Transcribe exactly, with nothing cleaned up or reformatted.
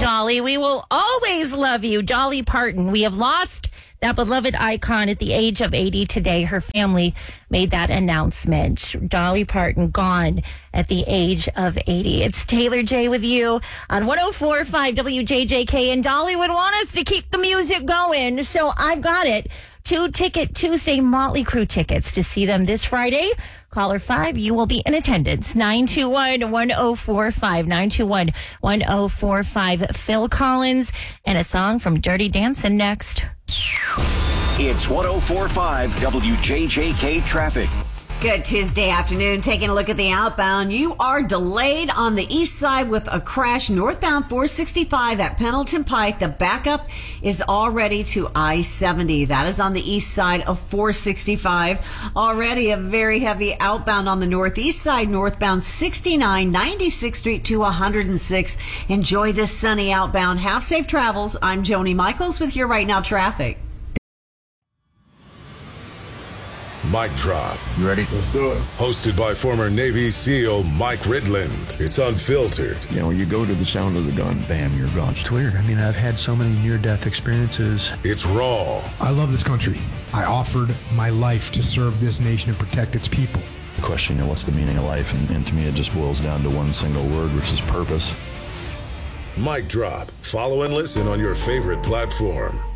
Dolly. We will always love you. Dolly Parton. We have lost that beloved icon at the age of eighty today. Her family made that announcement. Dolly Parton gone at the age of eighty. It's Taylor J with you on one oh four point five W J J K. And Dolly would want us to keep the music going, so I've got it. Two Ticket Tuesday Motley Crue tickets to see them this Friday. Caller five, you will be in attendance. nine two one, one oh four five. nine two one, one oh four five. Phil Collins and a song from Dirty Dancing next. It's one oh four point five W J J K traffic. Good Tuesday afternoon. Taking a look at the outbound. You are delayed on the east side with a crash northbound four sixty-five at Pendleton Pike. The backup is already to I seventy. That is on the east side of four sixty-five. Already a very heavy outbound on the northeast side, northbound sixty-nine, ninety-sixth Street to one oh six. Enjoy this sunny outbound. Have safe travels. I'm Joni Michaels with your Right Now traffic. Mic Drop. You ready? Let's do it. Hosted by former Navy SEAL Mike Ridland. It's unfiltered. You know, you go to the sound of the gun, bam, you're gone. It's weird. I mean, I've had so many near-death experiences. It's raw. I love this country. I offered my life to serve this nation and protect its people. The question, you know, what's the meaning of life? And, and to me, it just boils down to one single word, which is purpose. Mic Drop. Follow and listen on your favorite platform.